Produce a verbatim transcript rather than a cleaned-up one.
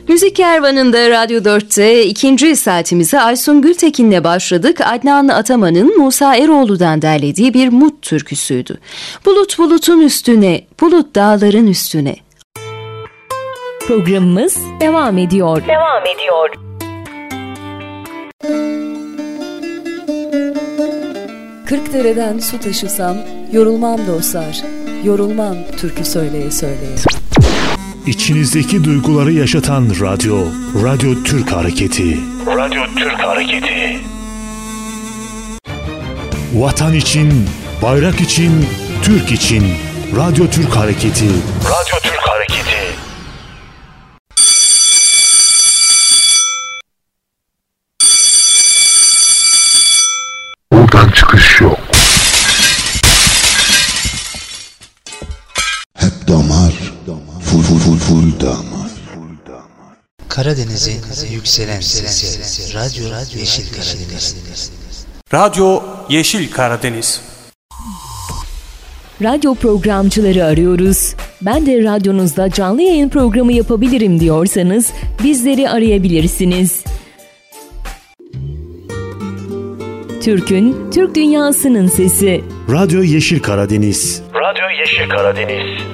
Müzik Kervanı'nda Radyo dörtte ikinci saatimize Aysun Gültekin'le başladık. Adnan Ataman'ın Musa Eroğlu'dan derlediği bir Mut türküsüydü. Bulut bulutun üstüne, bulut dağların üstüne. Programımız devam ediyor. Devam ediyor. Kırkdere'den su taşısam, yorulmam dostlar, yorulmam türkü söyleye söyleye. İçinizdeki duyguları yaşatan radyo, Radyo Türk Hareketi. Radyo Türk Hareketi. Vatan için, bayrak için, Türk için, Radyo Türk Hareketi. Radyo Türk Hareketi. Buradan çıkış yok. Hep damar, full full full full damar. Karadeniz'in yükselen sesi, Radyo Yeşil Karadeniz. Radyo Yeşil Karadeniz. Radyo programcıları arıyoruz. Ben de radyonuzda canlı yayın programı yapabilirim diyorsanız bizleri arayabilirsiniz. Türk'ün, Türk dünyasının sesi. Radyo Yeşil Karadeniz. Radyo Yeşil Karadeniz.